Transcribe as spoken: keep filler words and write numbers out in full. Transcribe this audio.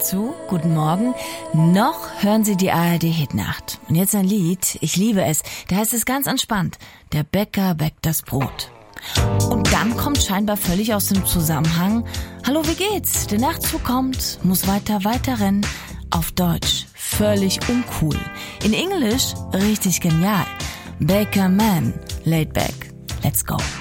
zu. Guten Morgen. Noch hören Sie die A R D-Hitnacht. Und jetzt ein Lied, ich liebe es. Da heißt es ganz entspannt: Der Bäcker bäckt das Brot. Und dann kommt scheinbar völlig aus dem Zusammenhang: Hallo, wie geht's? Der Nachtzug kommt, muss weiter, weiter rennen. Auf Deutsch völlig uncool. In Englisch richtig genial. Baker Man, laid back, let's go.